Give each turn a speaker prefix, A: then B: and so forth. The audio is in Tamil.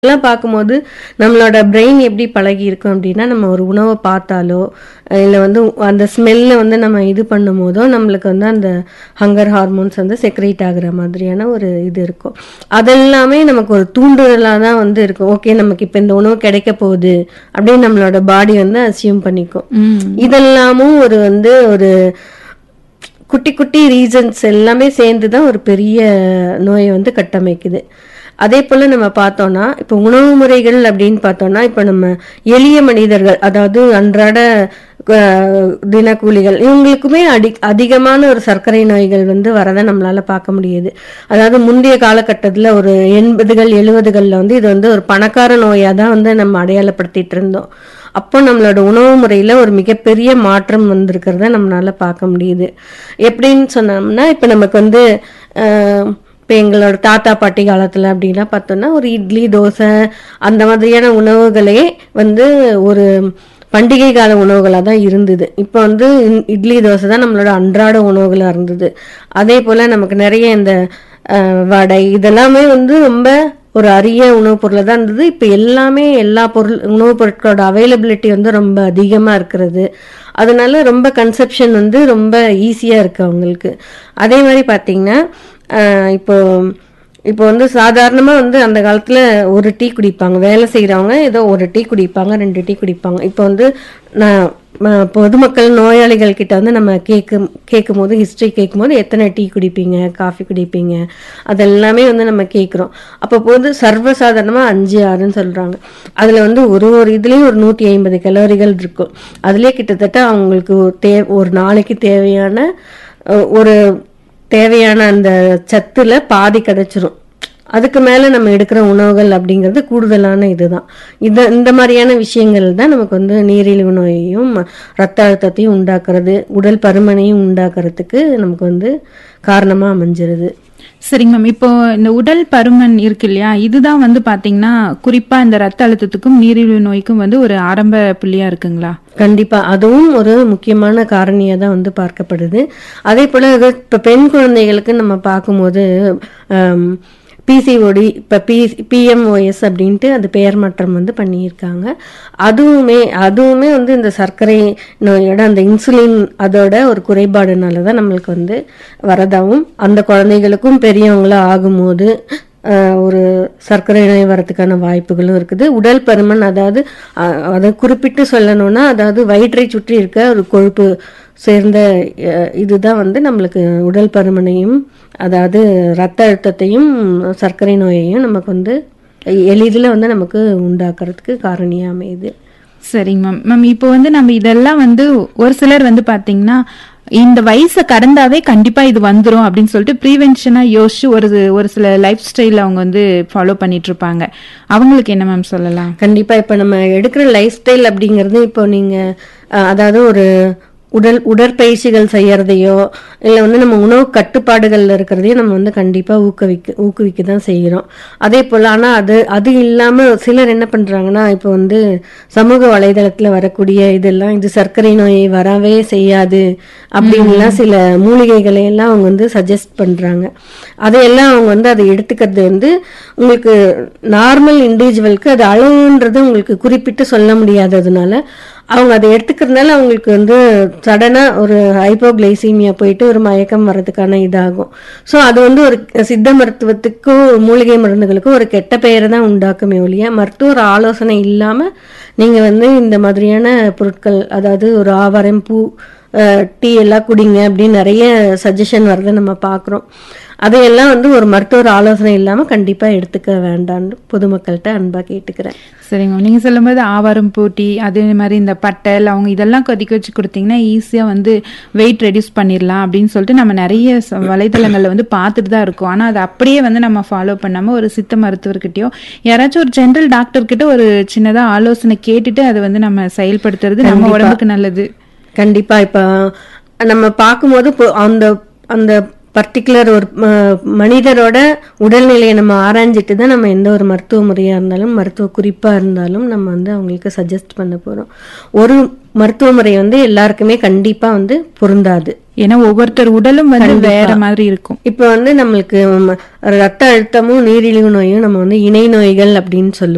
A: இதெல்லாம் பார்க்கும்போது நம்மளோட பிரெயின் எப்படி பழகி இருக்கும் அப்படின்னா, நம்ம ஒரு உணவை பார்த்தாலோ, இல்ல வந்து அந்த ஸ்மெல்ல வந்து நம்ம இது பண்ணும்போதோ, நம்மளுக்கு வந்து அந்த ஹங்கர் ஹார்மோன்ஸ் வந்து செக்ரேட் ஆகுற மாதிரியான ஒரு இது இருக்கும். அதெல்லாமே நமக்கு ஒரு தூண்டுதலா தான் வந்து இருக்கும். ஓகே, நமக்கு இப்ப இந்த உணவு கிடைக்க போகுது அப்படின்னு நம்மளோட பாடி வந்து அஸ்யூம் பண்ணிக்கும். இதெல்லாமும் ஒரு குட்டி குட்டி ரீசன்ஸ் எல்லாமே சேர்ந்து தான் ஒரு பெரிய நோயை வந்து கட்டமைக்குது. அதே போல நம்ம பார்த்தோம்னா, இப்போ உணவு முறைகள் அப்படின்னு பார்த்தோம்னா, இப்போ நம்ம எளிய மனிதர்கள், அதாவது அன்றாட தினக்கூலிகள், இவங்களுக்குமே அதிகமான ஒரு சர்க்கரை நோய்கள் வந்து வரதை நம்மளால பார்க்க முடியுது. அதாவது முந்தைய காலகட்டத்தில் ஒரு 80கள் 70களில் வந்து இது வந்து ஒரு பணக்கார நோயாக தான் வந்து நம்ம அடையாளப்படுத்திட்டு இருந்தோம். அப்போ நம்மளோட உணவு முறையில் ஒரு மிகப்பெரிய மாற்றம் வந்திருக்கிறத நம்மளால பார்க்க முடியுது. எப்படின்னு சொன்னோம்னா, இப்போ நமக்கு வந்து இப்போ எங்களோட தாத்தா பாட்டி காலத்தில் அப்படின்னா பார்த்தோம்னா, ஒரு இட்லி தோசை அந்த மாதிரியான உணவுகளே வந்து ஒரு பண்டிகை கால உணவுகளாக தான் இருந்தது. இப்போ வந்து இட்லி தோசை தான் நம்மளோட அன்றாட உணவுகளாக இருந்தது. அதே போல் நமக்கு நிறைய இந்த வடை இதெல்லாமே வந்து ரொம்ப ஒரு அரிய உணவுப் பொருளாக தான் இருந்தது. இப்போ எல்லாமே எல்லா உணவுப் பொருட்களோட அவைலபிலிட்டி வந்து ரொம்ப அதிகமாக இருக்கிறது. அதனால ரொம்ப கன்சப்ஷன் வந்து ரொம்ப ஈஸியாக இருக்குது அவங்களுக்கு. அதே மாதிரி பார்த்தீங்கன்னா, இப்போ வந்து சாதாரணமாக வந்து அந்த காலத்தில் ஒரு டீ குடிப்பாங்க, வேலை செய்கிறவங்க ஏதோ ஒரு டீ குடிப்பாங்க, 2 டீ குடிப்பாங்க. இப்போ வந்து பொதுமக்கள் நோயாளிகள் கிட்ட வந்து நம்ம கேட்கும் போது ஹிஸ்ட்ரி கேட்கும்போது எத்தனை டீ குடிப்பீங்க, காஃபி குடிப்பீங்க, அதெல்லாமே வந்து நம்ம கேட்குறோம். அப்போ வந்து சர்வசாதாரணமாக 5 6ன்னு சொல்கிறாங்க. அதில் வந்து ஒரு இதுலேயும் ஒரு 150 கலோரிகள் இருக்கும். அதுலேயே கிட்டத்தட்ட அவங்களுக்கு ஒரு நாளைக்கு தேவையான அந்த சத்துல பாதி கிடைச்சிரும். அதுக்கு மேல நம்ம எடுக்கிற உணவுகள் அப்படிங்கிறது கூடுதலான இதுதான். இந்த மாதிரியான விஷயங்கள் தான் நமக்கு வந்து நீரிழிவு நோயையும் ரத்த அழுத்தத்தையும் உண்டாக்குறது, உடல் பருமனையும் உண்டாக்குறதுக்கு நமக்கு வந்து காரணமா அமைஞ்சிருது.
B: சரிங்க மேம். இப்போ இந்த உடல் பருமன் இருக்கு இல்லையா, இதுதான் வந்து பாத்தீங்கன்னா குறிப்பா இந்த ரத்த அழுத்தத்துக்கும் நீரிழிவு நோய்க்கும் வந்து ஒரு ஆரம்ப புள்ளியா இருக்குங்களா?
A: கண்டிப்பா அதுவும் ஒரு முக்கியமான காரணியா தான் வந்து பார்க்கப்படுது. அதே போல இப்ப பெண் குழந்தைகளுக்கு நம்ம பார்க்கும்போது பிசிஓடி, இப்போ பிஎம்ஓஎஸ் அப்படின்ட்டு அது பெயர் மாற்றம் வந்து பண்ணியிருக்காங்க. அதுவுமே வந்து இந்த சர்க்கரை நோயோட அந்த இன்சுலின் அதோட ஒரு குறைபாடுனால தான் நம்மளுக்கு வந்து வரதாகவும், அந்த குழந்தைகளுக்கும் பெரியவங்களாம் ஆகும்போது ஒரு சர்க்கரை நோய் வரதுக்கான வாய்ப்புகளும் இருக்குது. உடல் பருமன், அதாவது அதை குறிப்பிட்டு சொல்லணும்னா, அதாவது வயிற்றை சுற்றி இருக்க ஒரு கொழுப்பு சேர்ந்த இதுதான் வந்து நம்மளுக்கு உடல் பருமனையும், அதாவது ரத்த அழுத்தத்தையும் சர்க்கரை நோயையும் நமக்கு வந்து எளிதில் வந்து நமக்கு உண்டாக்குறதுக்கு காரணியாக அமையுது.
B: சரிங்க மேம். மேம், இப்போ வந்து நம்ம இதெல்லாம் வந்து ஒரு சிலர் வந்து பாத்தீங்கன்னா இந்த வயசை கடந்தாவே கண்டிப்பா இது வந்துரும் அப்படின்னு சொல்லிட்டு ப்ரீவென்ஷனா யோசிச்சு ஒரு சில லைஃப் ஸ்டைல் அவங்க வந்து ஃபாலோ பண்ணிட்டு இருப்பாங்க. அவங்களுக்கு என்ன மேம் சொல்லலாம்?
A: கண்டிப்பா இப்ப நம்ம எடுக்கிற லைஃப் ஸ்டைல் அப்படிங்கிறது, இப்போ நீங்க அதாவது ஒரு உடற்பயிற்சிகள் செய்யறதையோ இல்லை வந்து நம்ம உணவு கட்டுப்பாடுகள்ல இருக்கிறதையும் நம்ம வந்து கண்டிப்பா ஊக்குவிக்க தான் செய்கிறோம். அதே போல ஆனால் அது இல்லாம சிலர் என்ன பண்றாங்கன்னா, இப்போ வந்து சமூக வலைதளத்துல வரக்கூடிய இதெல்லாம் இது சர்க்கரை நோயை வரவே செய்யாது அப்படின்லாம் சில மூலிகைகளை எல்லாம் அவங்க வந்து சஜஸ்ட் பண்றாங்க. அதையெல்லாம் அவங்க வந்து அதை எடுத்துக்கிறது வந்து உங்களுக்கு நார்மல் இண்டிவிஜுவலுக்கு அது அளவுன்றது உங்களுக்கு குறிப்பிட்டு சொல்ல முடியாததுனால அவங்க அதை எடுத்துக்கிறதுனால அவங்களுக்கு வந்து சடனா ஒரு ஹைப்போகிளைசீமியா போயிட்டு ஒரு மயக்கம் வர்றதுக்கான இதாகும். ஸோ அது வந்து ஒரு சித்த மருத்துவத்துக்கும் மூலிகை மருந்துகளுக்கும் ஒரு கெட்ட பெயரை தான் உண்டாக்குமே ஒழிய, மருத்துவர் ஆலோசனை இல்லாம நீங்க வந்து இந்த மாதிரியான பொருட்கள், அதாவது ஒரு ஆவாரம் பூ டீ எல்லாம் குடிங்க அப்படின்னு நிறைய சஜஷன் வரதை நம்ம பார்க்குறோம். அதையெல்லாம் வந்து ஒரு மருத்துவர் ஆலோசனை இல்லாமல் கண்டிப்பாக எடுத்துக்க வேண்டான்னு பொதுமக்கள்கிட்ட அன்பாக கேட்டுக்கிறேன்.
B: சரிங்க. நீங்கள் சொல்லும்போது ஆவாரம் பூட்டி, அதே மாதிரி இந்த பட்டை அவங்க இதெல்லாம் கொதிக்க வச்சு கொடுத்தீங்கன்னா ஈஸியாக வந்து வெயிட் ரெடியூஸ் பண்ணிடலாம் அப்படின்னு சொல்லிட்டு நம்ம நிறைய வலைதளங்களில் வந்து பார்த்துட்டு தான் இருக்கோம். ஆனால் அது அப்படியே வந்து நம்ம ஃபாலோ பண்ணாமல் ஒரு சித்த மருத்துவர்கிட்டயோ யாராச்சும் ஒரு ஜென்ரல் டாக்டர்கிட்ட ஒரு சின்னதாக ஆலோசனை கேட்டுட்டு அதை வந்து நம்ம செயல்படுத்துறது நம்ம உடம்புக்கு நல்லது.
A: கண்டிப்பா இப்போ நம்ம பார்க்கும்போது அந்த பர்டிகுலர் ஒரு மனிதரோட உடல்நிலையை நம்ம ஆராய்ஞ்சிட்டு தான் நம்ம எந்த ஒரு மருத்துவ முறையாக இருந்தாலும் மருத்துவ குறிப்பாக இருந்தாலும் நம்ம வந்து அவங்களுக்கு சஜஸ்ட் பண்ண போகிறோம். ஒரு மருத்துவ முறை வந்து எல்லாருக்குமே கண்டிப்பாக வந்து பொருந்தாது.
B: ஏன்னா ஒவ்வொருத்தர் உடலும் வந்து வேற மாதிரி இருக்கும்.
A: இப்போ வந்து நம்மளுக்கு ரத்த அழுத்தமும் நீரிழிவு நோயும் நம்ம வந்து இணை நோய்கள் அப்படின்னு சொல்லுவோம்.